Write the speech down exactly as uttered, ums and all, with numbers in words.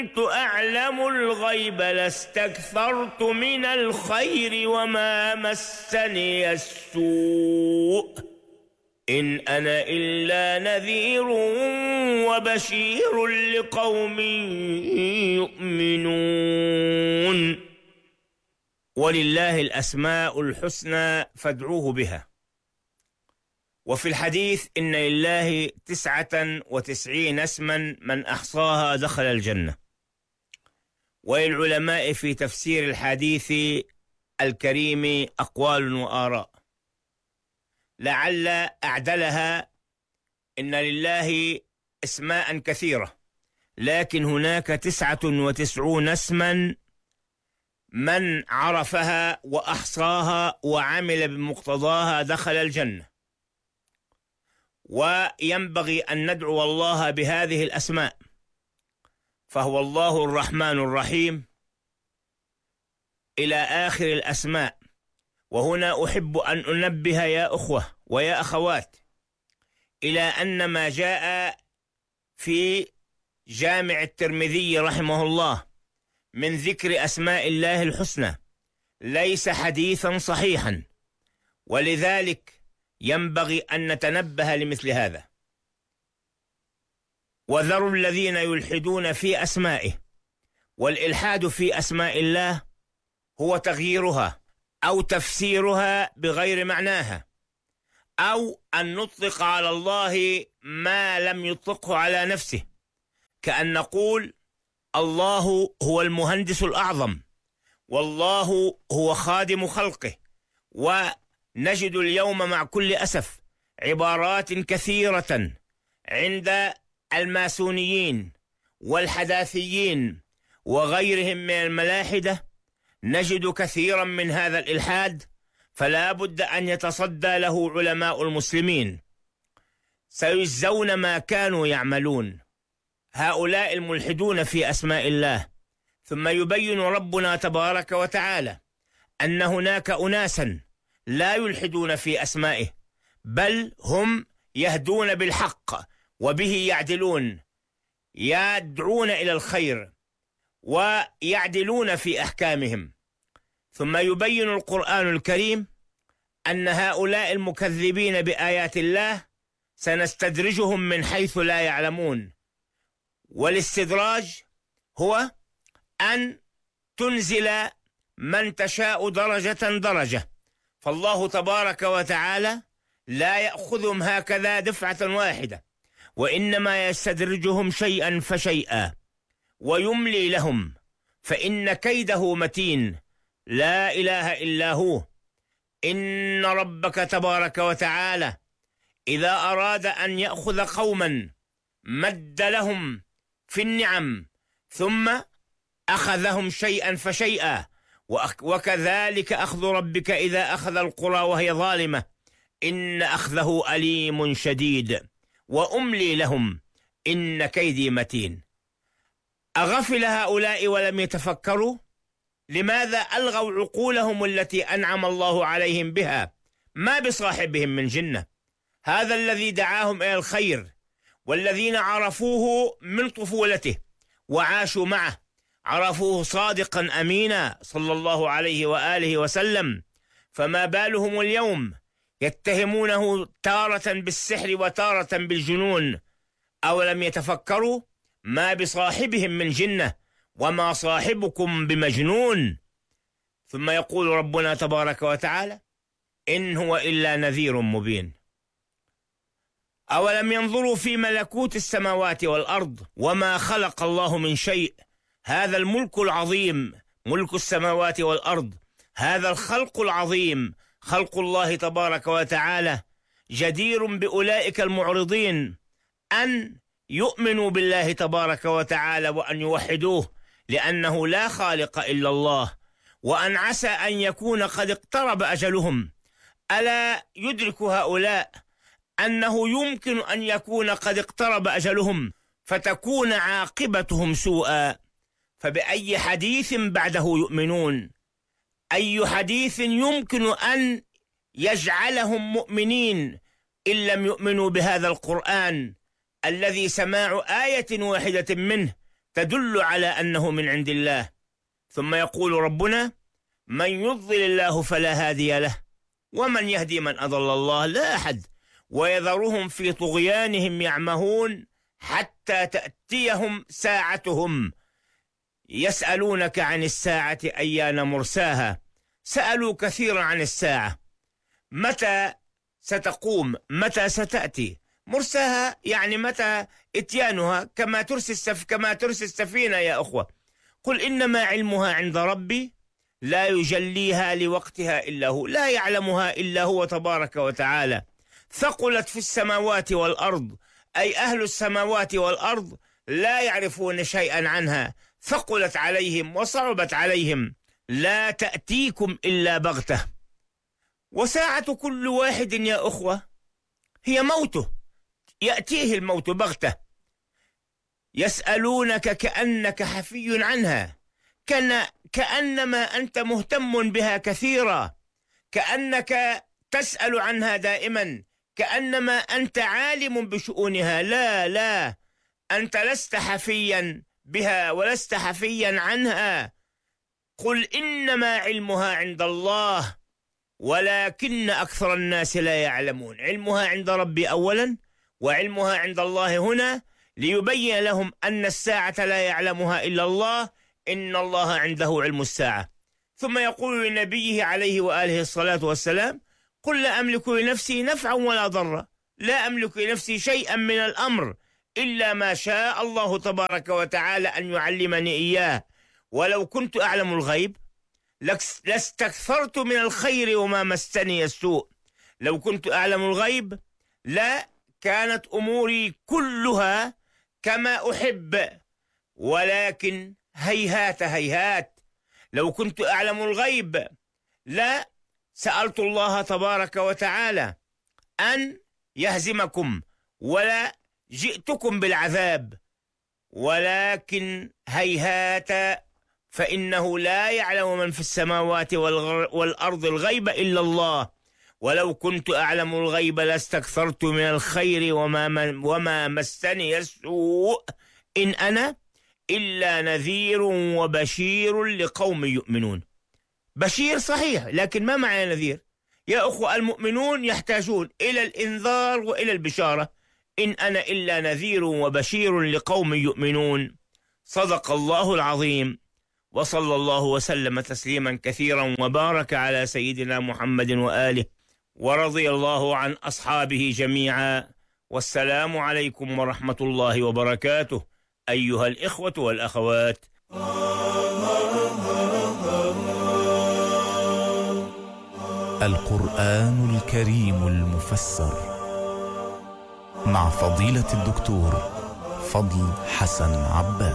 كنت أعلم الغيب لاستكثرت من الخير وما مسني السوء إن أنا إلا نذير وبشير لقوم يؤمنون. ولله الأسماء الحسنى فادعوه بها. وفي الحديث إن لله تسعة وتسعين اسما من أحصاها دخل الجنة. وللعلماء في تفسير الحديث الكريم أقوال وآراء، لعل أعدلها إن لله اسماء كثيرة، لكن هناك تسعة وتسعون اسما من عرفها وأحصاها وعمل بمقتضاها دخل الجنة. وينبغي أن ندعو الله بهذه الأسماء، فهو الله الرحمن الرحيم إلى آخر الأسماء. وهنا أحب أن أنبه يا أخوة ويا أخوات إلى أن ما جاء في جامع الترمذي رحمه الله من ذكر أسماء الله الحسنى ليس حديثا صحيحا، ولذلك ينبغي أن نتنبه لمثل هذا. وذروا الذين يلحدون في أسمائه. والإلحاد في أسماء الله هو تغييرها أو تفسيرها بغير معناها، أو أن نطلق على الله ما لم يطلقه على نفسه، كأن نقول الله هو المهندس الأعظم، والله هو خادم خلقه. ونجد اليوم مع كل أسف عبارات كثيرة عند الماسونيين والحداثيين وغيرهم من الملاحدة، نجد كثيرا من هذا الإلحاد، فلا بد أن يتصدى له علماء المسلمين. سيجزون ما كانوا يعملون هؤلاء الملحدون في أسماء الله. ثم يبين ربنا تبارك وتعالى أن هناك أناسا لا يلحدون في أسمائه، بل هم يهدون بالحق وبه يعدلون، يدعون إلى الخير ويعدلون في أحكامهم. ثم يبين القرآن الكريم أن هؤلاء المكذبين بآيات الله سنستدرجهم من حيث لا يعلمون. والاستدراج هو أن تنزل من تشاء درجة درجة، فالله تبارك وتعالى لا يأخذهم هكذا دفعة واحدة، وإنما يستدرجهم شيئا فشيئا ويملي لهم، فإن كيده متين لا إله إلا هو. إن ربك تبارك وتعالى إذا أراد أن يأخذ قوما مد لهم في النعم ثم أخذهم شيئا فشيئا، وكذلك أخذ ربك إذا أخذ القرى وهي ظالمة إن أخذه أليم شديد وأملي لهم إن كيدي متين. أغفل هؤلاء ولم يتفكروا؟ لماذا ألغوا عقولهم التي أنعم الله عليهم بها؟ ما بصاحبهم من جنة، هذا الذي دعاهم إلى الخير، والذين عرفوه من طفولته وعاشوا معه، عرفوه صادقا أمينا صلى الله عليه وآله وسلم، فما بالهم اليوم يتهمونه تارة بالسحر وتارة بالجنون؟ أولم يتفكروا؟ ما بصاحبهم من جنة وما صاحبكم بمجنون. ثم يقول ربنا تبارك وتعالى إن هو إلا نذير مبين. أولم ينظروا في ملكوت السماوات والأرض وما خلق الله من شيء. هذا الملك العظيم، ملك السماوات والأرض، هذا الخلق العظيم، خلق الله تبارك وتعالى، جدير بأولئك المعرضين أن يؤمنوا بالله تبارك وتعالى وأن يوحدوه، لأنه لا خالق إلا الله، وأن عسى أن يكون قد اقترب أجلهم. ألا يدرك هؤلاء أنه يمكن أن يكون قد اقترب أجلهم فتكون عاقبتهم سوءا؟ فبأي حديث بعده يؤمنون؟ أي حديث يمكن أن يجعلهم مؤمنين إن لم يؤمنوا بهذا القرآن الذي سماع آية واحدة منه تدل على أنه من عند الله. ثم يقول ربنا: من يضلل الله فلا هادي له ومن يهدي من أضل الله لا أحد، ويذرهم في طغيانهم يعمهون حتى تأتيهم ساعتهم. يسألونك عن الساعة أيان مرساها. سألوا كثيرا عن الساعة، متى ستقوم، متى ستأتي. مرساها يعني متى إتيانها، كما ترسي السف كما ترسي السفينة يا أخوة. قل إنما علمها عند ربي لا يجليها لوقتها إلا هو، لا يعلمها إلا هو تبارك وتعالى. ثقلت في السماوات والأرض، أي أهل السماوات والأرض لا يعرفون شيئا عنها، ثقلت عليهم وصعبت عليهم. لا تأتيكم إلا بغتة. وساعة كل واحد يا أخوة هي موته، يأتيه الموت بغتة. يسألونك كأنك حفي عنها، كان كأنما أنت مهتم بها كثيرا، كأنك تسأل عنها دائما، كأنما أنت عالم بشؤونها. لا لا، أنت لست حفيا بها ولست حفيا عنها. قل إنما علمها عند الله ولكن أكثر الناس لا يعلمون. علمها عند ربي أولا، وعلمها عند الله هنا ليبين لهم أن الساعة لا يعلمها إلا الله، إن الله عنده علم الساعة. ثم يقول لنبيه عليه وآله الصلاة والسلام: قل لا أملك لنفسي نفعا ولا ضرا، لا أملك لنفسي شيئا من الأمر إلا ما شاء الله تبارك وتعالى أن يعلمني إياه، ولو كنت أعلم الغيب لاستكثرت من الخير وما مسني السوء. لو كنت أعلم الغيب لا كانت أموري كلها كما أحب، ولكن هيهات هيهات. لو كنت أعلم الغيب لا سألت الله تبارك وتعالى أن يهزمكم ولا جئتكم بالعذاب، ولكن هيهات، فإنه لا يعلم من في السماوات والأرض الغيب إلا الله. ولو كنت أعلم الغيب لاستكثرت من الخير وما, وما مسني السوء إن أنا إلا نذير وبشير لقوم يؤمنون. بشير صحيح، لكن ما معنى نذير؟ يا أخوة، المؤمنون يحتاجون إلى الإنذار وإلى البشارة. إن أنا إلا نذير وبشير لقوم يؤمنون. صدق الله العظيم، وصلى الله وسلم تسليما كثيرا وبارك على سيدنا محمد وآله، ورضي الله عن أصحابه جميعا. والسلام عليكم ورحمة الله وبركاته أيها الإخوة والأخوات. القرآن الكريم المفسر مع فضيلة الدكتور فضل حسن عباس.